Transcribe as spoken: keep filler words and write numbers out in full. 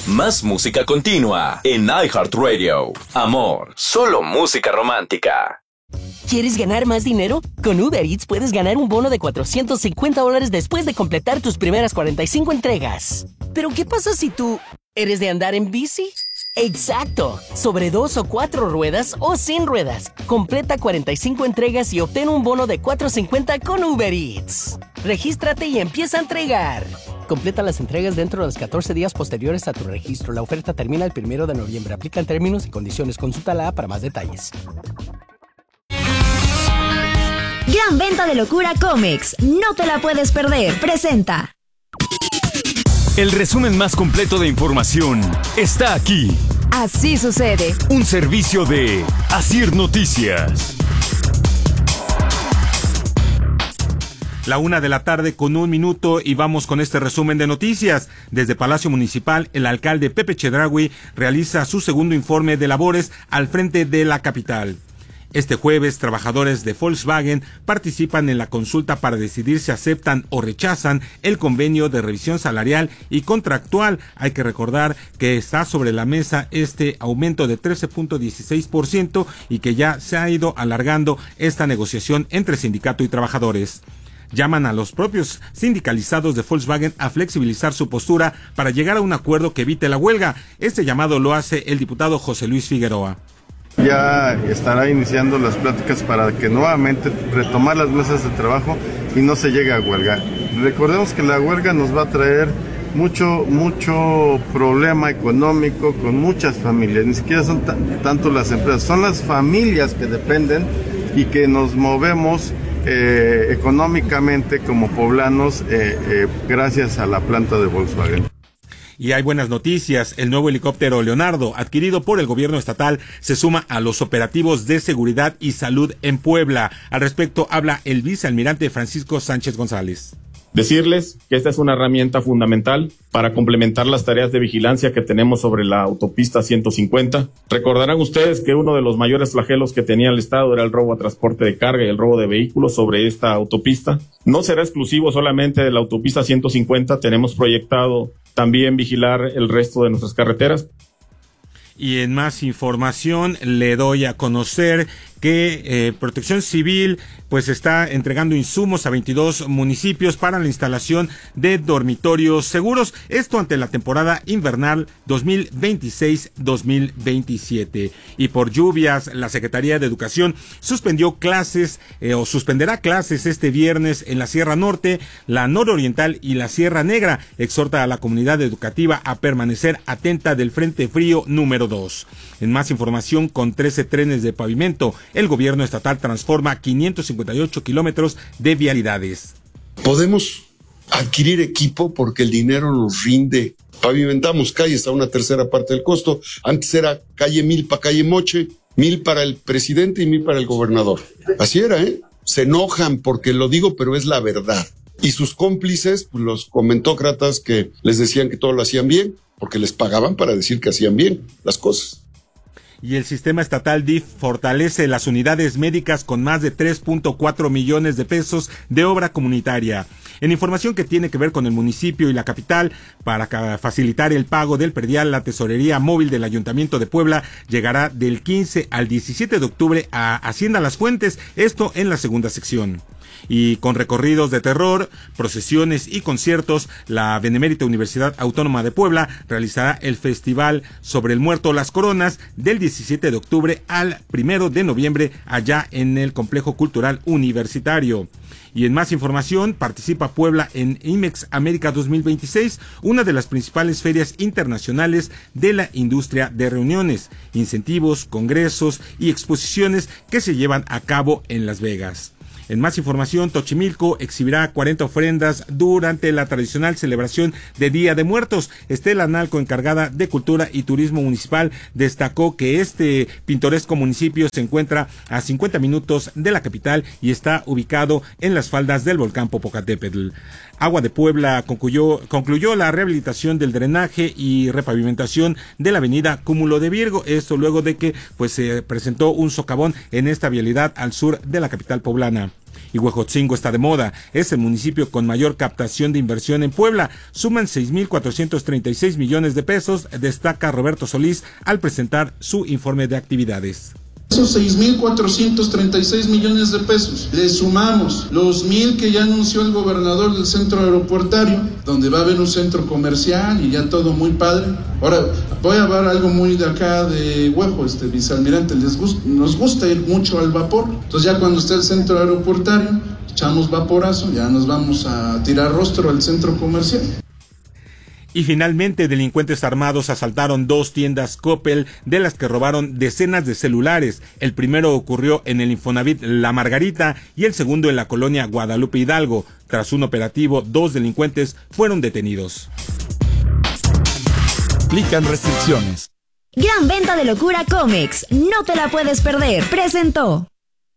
Más música continua en iHeartRadio. Amor, solo música romántica. ¿Quieres ganar más dinero? Con Uber Eats puedes ganar un bono de cuatrocientos cincuenta dólares después de completar tus primeras cuarenta y cinco entregas. ¿Pero qué pasa si tú eres de andar en bici? ¡Exacto! Sobre dos o cuatro ruedas o sin ruedas. Completa cuarenta y cinco entregas y obtén un bono de cuatrocientos cincuenta con Uber Eats. Regístrate y empieza a entregar. Completa las entregas dentro de los catorce días posteriores a tu registro. La oferta termina el primero de noviembre. Aplican términos y condiciones. Consulta la A para más detalles. Gran venta de locura Comex. No te la puedes perder. Presenta. El resumen más completo de información está aquí. Así sucede. Un servicio de Asir Noticias. La una de la tarde con un minuto y vamos con este resumen de noticias. Desde Palacio Municipal, el alcalde Pepe Chedraui realiza su segundo informe de labores al frente de la capital. Este jueves, trabajadores de Volkswagen participan en la consulta para decidir si aceptan o rechazan el convenio de revisión salarial y contractual. Hay que recordar que está sobre la mesa este aumento de trece punto dieciséis por ciento y que ya se ha ido alargando esta negociación entre sindicato y trabajadores. Llaman a los propios sindicalizados de Volkswagen a flexibilizar su postura para llegar a un acuerdo que evite la huelga. Este llamado lo hace el diputado José Luis Figueroa. Ya estará iniciando las pláticas para que nuevamente retomar las mesas de trabajo y no se llegue a huelga. Recordemos que la huelga nos va a traer mucho, mucho problema económico con muchas familias. Ni siquiera son tanto las empresas, son las familias que dependen y que nos movemos eh, económicamente como poblanos eh, eh, gracias a la planta de Volkswagen. Y hay buenas noticias. El nuevo helicóptero Leonardo, adquirido por el gobierno estatal, se suma a los operativos de seguridad y salud en Puebla. Al respecto habla el vicealmirante Francisco Sánchez González. Decirles que esta es una herramienta fundamental para complementar las tareas de vigilancia que tenemos sobre la autopista ciento cincuenta. Recordarán ustedes que uno de los mayores flagelos que tenía el Estado era el robo a transporte de carga y el robo de vehículos sobre esta autopista. No será exclusivo solamente de la autopista ciento cincuenta, tenemos proyectado también vigilar el resto de nuestras carreteras. Y en más información le doy a conocer que eh, Protección Civil pues está entregando insumos a veintidós municipios para la instalación de dormitorios seguros, esto ante la temporada invernal dos mil veintiséis dos mil veintisiete. Y por lluvias, la Secretaría de Educación suspendió clases eh, o suspenderá clases este viernes en la Sierra Norte, la Nororiental y la Sierra Negra. Exhorta a la comunidad educativa a permanecer atenta del Frente Frío número dos. En más información, con trece trenes de pavimento, el gobierno estatal transforma quinientos cincuenta y ocho kilómetros de vialidades. Podemos adquirir equipo porque el dinero nos rinde. Pavimentamos calles a una tercera parte del costo. Antes era calle Milpa, calle Moche, mil para el presidente y mil para el gobernador. Así era, ¿eh? Se enojan porque lo digo, pero es la verdad. Y sus cómplices, pues, los comentócratas que les decían que todo lo hacían bien, porque les pagaban para decir que hacían bien las cosas. Y el sistema estatal D I F fortalece las unidades médicas con más de tres punto cuatro millones de pesos de obra comunitaria. En información que tiene que ver con el municipio y la capital, para facilitar el pago del predial, la tesorería móvil del Ayuntamiento de Puebla llegará del quince al diecisiete de octubre a Hacienda Las Fuentes, esto en la segunda sección. Y con recorridos de terror, procesiones y conciertos, la Benemérita Universidad Autónoma de Puebla realizará el Festival sobre el Muerto Las Coronas del diecisiete de octubre al primero de noviembre allá en el Complejo Cultural Universitario. Y en más información, participa Puebla en IMEX América dos mil veintiséis, una de las principales ferias internacionales de la industria de reuniones, incentivos, congresos y exposiciones que se llevan a cabo en Las Vegas. En más información, Xochimilco exhibirá cuarenta ofrendas durante la tradicional celebración de Día de Muertos. Estela Nalco, encargada de Cultura y Turismo Municipal, destacó que este pintoresco municipio se encuentra a cincuenta minutos de la capital y está ubicado en las faldas del volcán Popocatépetl. Agua de Puebla concluyó, concluyó la rehabilitación del drenaje y repavimentación de la avenida Cúmulo de Virgo, esto luego de que pues se presentó un socavón en esta vialidad al sur de la capital poblana. Y Huejotzingo está de moda, es el municipio con mayor captación de inversión en Puebla, suman seis mil cuatrocientos treinta y seis millones de pesos, destaca Roberto Solís al presentar su informe de actividades. Esos seis mil cuatrocientos treinta y seis millones de pesos, le sumamos los mil que ya anunció el gobernador del centro aeropuertario, donde va a haber un centro comercial y ya todo muy padre. Ahora, voy a hablar algo muy de acá de Huejo, este vicealmirante, les gusta, nos gusta ir mucho al vapor. Entonces ya cuando esté el centro aeropuertario, echamos vaporazo, ya nos vamos a tirar rostro al centro comercial. Y finalmente, delincuentes armados asaltaron dos tiendas Coppel, de las que robaron decenas de celulares. El primero ocurrió en el Infonavit La Margarita y el segundo en la colonia Guadalupe Hidalgo. Tras un operativo, dos delincuentes fueron detenidos. Aplican restricciones. Gran venta de locura Comex. No te la puedes perder. Presentó.